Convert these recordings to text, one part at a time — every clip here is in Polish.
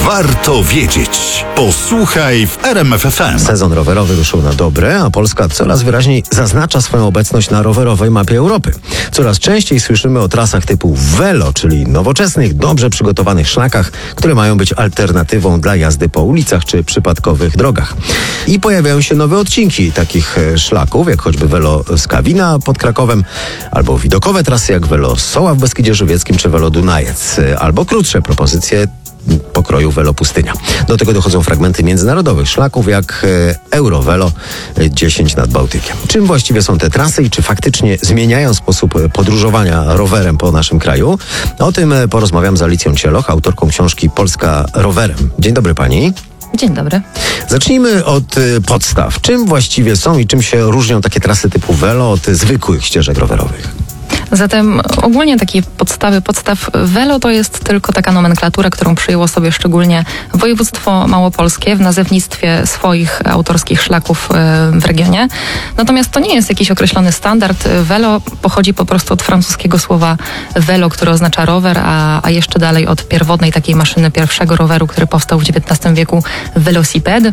Warto wiedzieć. Posłuchaj w RMF FM. Sezon rowerowy ruszył na dobre, a Polska coraz wyraźniej zaznacza swoją obecność na rowerowej mapie Europy. Coraz częściej słyszymy o trasach typu Velo, czyli nowoczesnych, dobrze przygotowanych szlakach, które mają być alternatywą dla jazdy po ulicach czy przypadkowych drogach. I pojawiają się nowe odcinki takich szlaków, jak choćby Velo Skawina pod Krakowem, albo widokowe trasy jak Velo Soła w Beskidzie Żywieckim czy Velo Dunajec, albo krótsze propozycje pokroju Velo Pustynia. Do tego dochodzą fragmenty międzynarodowych szlaków jak Eurovelo 10 nad Bałtykiem. Czym właściwie są te trasy i czy faktycznie zmieniają sposób podróżowania rowerem po naszym kraju? O tym porozmawiam z Alicją Cieloch, autorką książki Polska rowerem. Dzień dobry pani. Dzień dobry. Zacznijmy od podstaw. Czym właściwie są i czym się różnią takie trasy typu Velo od zwykłych ścieżek rowerowych? Zatem ogólnie takie podstaw Velo to jest tylko taka nomenklatura, którą przyjęło sobie szczególnie województwo małopolskie w nazewnictwie swoich autorskich szlaków w regionie. Natomiast to nie jest jakiś określony standard. Velo pochodzi po prostu od francuskiego słowa velo, które oznacza rower, a jeszcze dalej od pierwotnej takiej maszyny pierwszego roweru, który powstał w XIX wieku, velocipede.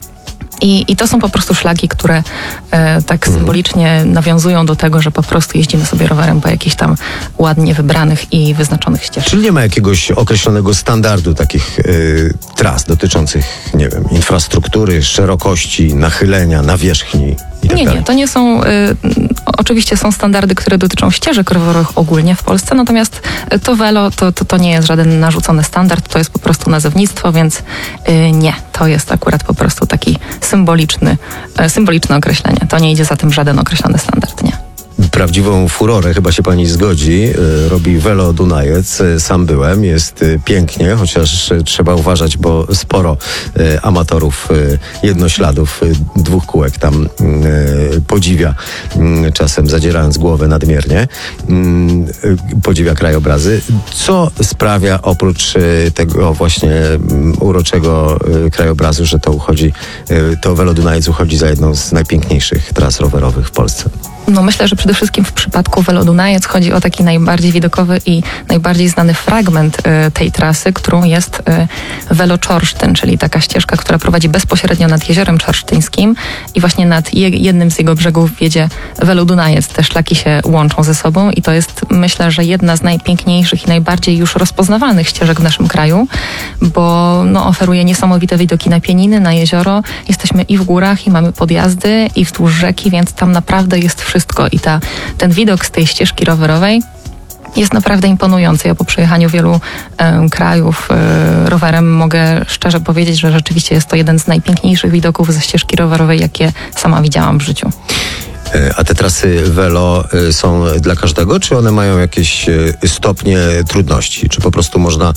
I to są po prostu szlaki, które tak symbolicznie nawiązują do tego, że po prostu jeździmy sobie rowerem po jakichś tam ładnie wybranych i wyznaczonych ścieżkach. Czyli nie ma jakiegoś określonego standardu takich tras dotyczących, nie wiem, infrastruktury, szerokości, nachylenia, nawierzchni? Nie, to nie są... Oczywiście są standardy, które dotyczą ścieżek rowerowych ogólnie w Polsce, natomiast to Velo to nie jest żaden narzucony standard, to jest po prostu nazewnictwo, więc nie, to jest akurat po prostu taki symboliczne określenie. To nie idzie za tym żaden określony standard, nie. Prawdziwą furorę, chyba się pani zgodzi, robi Velo Dunajec. Sam byłem, jest pięknie, chociaż trzeba uważać, bo sporo amatorów jednośladów, dwóch kółek tam podziwia, czasem zadzierając głowę nadmiernie, podziwia krajobrazy. Co sprawia oprócz tego właśnie uroczego krajobrazu, że to Velo Dunajec uchodzi za jedną z najpiękniejszych tras rowerowych w Polsce? No myślę, że przede wszystkim w przypadku Velo Dunajec chodzi o taki najbardziej widokowy i najbardziej znany fragment tej trasy, którą jest Velo Czorsztyn, czyli taka ścieżka, która prowadzi bezpośrednio nad Jeziorem Czorsztyńskim i właśnie nad jednym z jego brzegów wiedzie Velo Dunajec. Te szlaki się łączą ze sobą i to jest, myślę, że jedna z najpiękniejszych i najbardziej już rozpoznawalnych ścieżek w naszym kraju, bo oferuje niesamowite widoki na pieniny, na jezioro. Jesteśmy i w górach, i mamy podjazdy, i wzdłuż rzeki, więc tam naprawdę jest wszystko i ten widok z tej ścieżki rowerowej jest naprawdę imponujący. Ja po przejechaniu wielu krajów rowerem mogę szczerze powiedzieć, że rzeczywiście jest to jeden z najpiękniejszych widoków ze ścieżki rowerowej, jakie sama widziałam w życiu. A te trasy Velo są dla każdego, czy one mają jakieś stopnie trudności? Czy po prostu można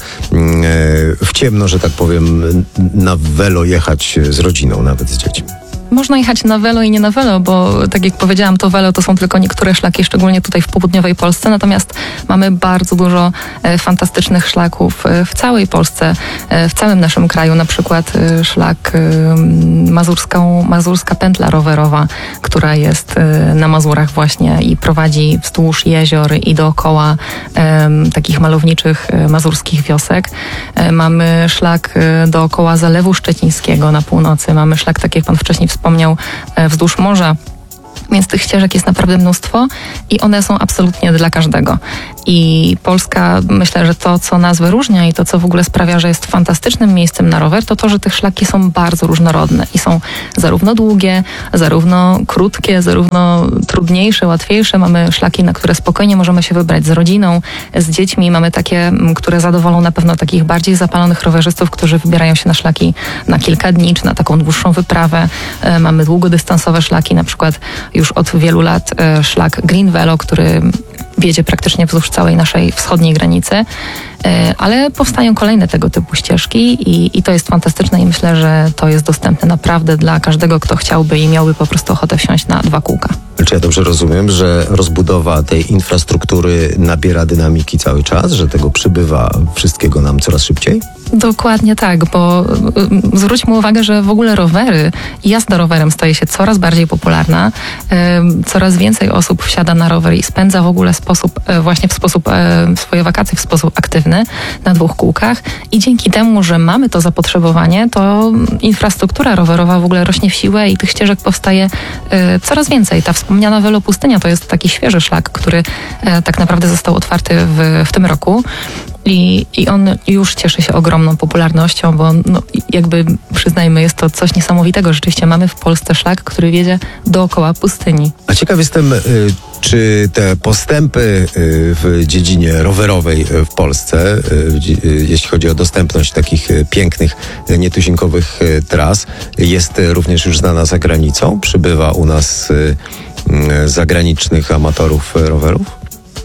w ciemno, że tak powiem, na Velo jechać z rodziną, nawet z dziećmi? Można jechać na Velo i nie na Velo, bo tak jak powiedziałam, to Velo to są tylko niektóre szlaki, szczególnie tutaj w południowej Polsce, natomiast mamy bardzo dużo fantastycznych szlaków w całej Polsce, w całym naszym kraju, na przykład szlak mazurska pętla rowerowa, która jest na Mazurach właśnie i prowadzi wzdłuż jezior i dookoła takich malowniczych mazurskich wiosek. Mamy szlak dookoła Zalewu Szczecińskiego na północy, mamy szlak, tak jak pan wcześniej wspomniał, wzdłuż morza. Więc tych ścieżek jest naprawdę mnóstwo i one są absolutnie dla każdego. I Polska, myślę, że to, co nas wyróżnia i to, co w ogóle sprawia, że jest fantastycznym miejscem na rower, to, że te szlaki są bardzo różnorodne i są zarówno długie, zarówno krótkie, zarówno trudniejsze, łatwiejsze. Mamy szlaki, na które spokojnie możemy się wybrać z rodziną, z dziećmi. Mamy takie, które zadowolą na pewno takich bardziej zapalonych rowerzystów, którzy wybierają się na szlaki na kilka dni, czy na taką dłuższą wyprawę. Mamy długodystansowe szlaki, na przykład już od wielu lat szlak Green Velo, który wiedzie praktycznie wzdłuż całej naszej wschodniej granicy, ale powstają kolejne tego typu ścieżki i to jest fantastyczne i myślę, że to jest dostępne naprawdę dla każdego, kto chciałby i miałby po prostu ochotę wsiąść na dwa kółka. Czy ja dobrze rozumiem, że rozbudowa tej infrastruktury nabiera dynamiki cały czas, że tego przybywa wszystkiego nam coraz szybciej? Dokładnie tak, bo zwróćmy uwagę, że w ogóle rowery i jazda rowerem staje się coraz bardziej popularna. Coraz więcej osób wsiada na rower i spędza w ogóle swoje wakacje w sposób aktywny na 2 kółkach i dzięki temu, że mamy to zapotrzebowanie, to infrastruktura rowerowa w ogóle rośnie w siłę i tych ścieżek powstaje coraz więcej. Ta wspomniana Velopustynia to jest taki świeży szlak, który tak naprawdę został otwarty w tym roku. I on już cieszy się ogromną popularnością, bo jakby przyznajmy, jest to coś niesamowitego. Rzeczywiście mamy w Polsce szlak, który wiedzie dookoła pustyni. A ciekaw jestem, czy te postępy w dziedzinie rowerowej w Polsce, jeśli chodzi o dostępność takich pięknych, nietuzinkowych tras, jest również już znana za granicą? Przybywa u nas zagranicznych amatorów rowerów?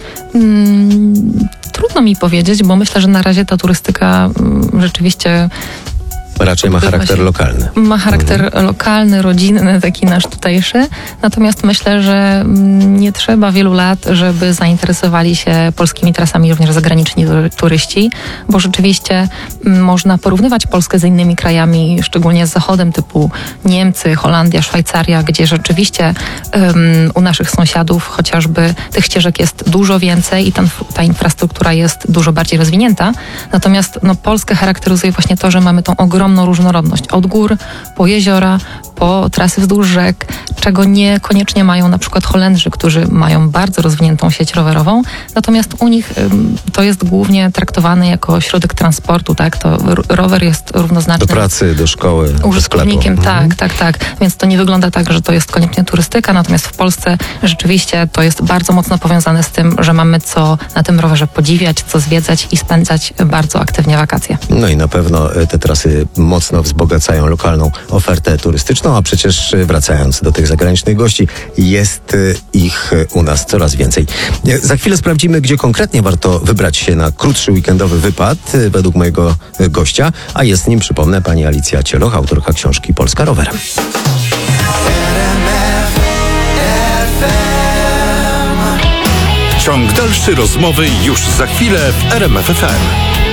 Trudno mi powiedzieć, bo myślę, że na razie ta turystyka rzeczywiście Raczej ma charakter lokalny. Ma charakter lokalny, rodzinny, taki nasz tutejszy. Natomiast myślę, że nie trzeba wielu lat, żeby zainteresowali się polskimi trasami również zagraniczni turyści, bo rzeczywiście można porównywać Polskę z innymi krajami, szczególnie z Zachodem, typu Niemcy, Holandia, Szwajcaria, gdzie rzeczywiście u naszych sąsiadów chociażby tych ścieżek jest dużo więcej i ta infrastruktura jest dużo bardziej rozwinięta. Natomiast Polskę charakteryzuje właśnie to, że mamy tą ogromną różnorodność. Od gór, po jeziora, po trasy wzdłuż rzek, czego niekoniecznie mają na przykład Holendrzy, którzy mają bardzo rozwiniętą sieć rowerową. Natomiast u nich to jest głównie traktowane jako środek transportu, tak? To rower jest równoznaczny do pracy, do szkoły, użytkownikiem. Tak. Więc to nie wygląda tak, że to jest koniecznie turystyka, natomiast w Polsce rzeczywiście to jest bardzo mocno powiązane z tym, że mamy co na tym rowerze podziwiać, co zwiedzać i spędzać bardzo aktywnie wakacje. No i na pewno te trasy mocno wzbogacają lokalną ofertę turystyczną, a przecież wracając do tych zagranicznych gości, jest ich u nas coraz więcej. Za chwilę sprawdzimy, gdzie konkretnie warto wybrać się na krótszy weekendowy wypad według mojego gościa, a jest nim, przypomnę, pani Alicja Cieloch, autorka książki Polska rowerem. Ciąg dalszy rozmowy już za chwilę w RMF FM.